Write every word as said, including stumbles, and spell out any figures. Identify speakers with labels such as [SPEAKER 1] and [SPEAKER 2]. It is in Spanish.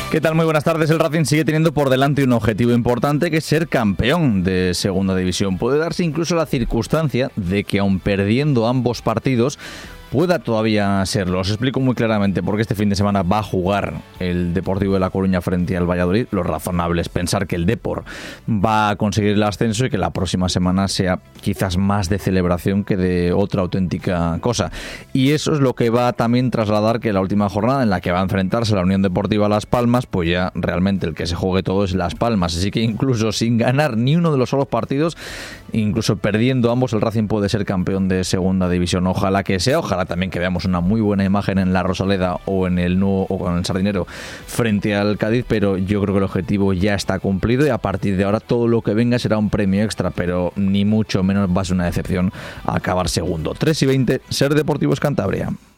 [SPEAKER 1] ¿Qué tal? Muy buenas tardes. El Racing sigue teniendo por delante un objetivo importante, que es ser campeón de Segunda División. Puede darse incluso la circunstancia de que, aun perdiendo ambos partidos, pueda todavía serlo. Os explico muy claramente porque este fin de semana va a jugar el Deportivo de La Coruña frente al Valladolid. Lo razonable es pensar que el Depor va a conseguir el ascenso y que la próxima semana sea quizás más de celebración que de otra auténtica cosa. Y eso es lo que va a también trasladar que la última jornada en la que va a enfrentarse la Unión Deportiva Las Palmas, pues ya realmente el que se juegue todo es Las Palmas. Así que incluso sin ganar ni uno de los solos partidos, incluso perdiendo ambos, el Racing puede ser campeón de Segunda División. Ojalá que sea, ojalá también que veamos una muy buena imagen en la Rosaleda o en el nuevo o con el Sardinero frente al Cádiz, pero yo creo que el objetivo ya está cumplido y a partir de ahora todo lo que venga será un premio extra, pero ni mucho menos va a ser una decepción acabar segundo. tres y veinte, Ser Deportivos Cantabria.